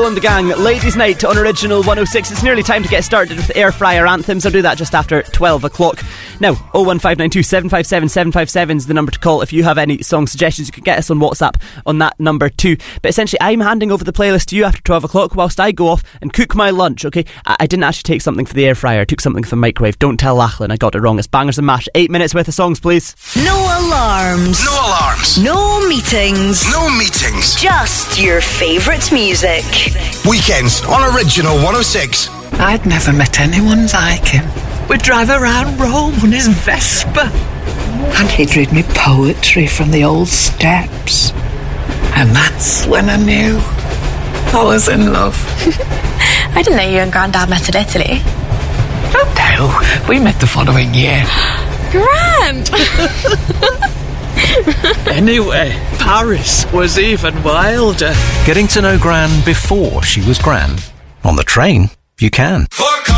Paul and the gang, Ladies' Night on Original 106. It's nearly time to get started with Air Fryer Anthems. I'll do that just after 12 o'clock. Now, 01592 757 757 is the number to call if you have any song suggestions. You can get us on WhatsApp on that number too. But essentially, I'm handing over the playlist to you after 12 o'clock whilst I go off and cook my lunch, okay? I didn't actually take something for the air fryer. I took something for the microwave. Don't tell Lachlan I got it wrong. It's Bangers and Mash. 8 minutes worth of songs, please. No alarms. No alarms. No meetings. No meetings. Just your favourite music. Weekends on Original 106. I'd never met anyone like him. We'd drive around Rome on his Vespa. And he'd read me poetry from the old steps. And that's when I knew I was in love. I didn't know you and Grandad met in Italy. Oh no, we met the following year. Grand! Anyway, Paris was even wilder. Getting to know Gran before she was Gran. On the train, you can. For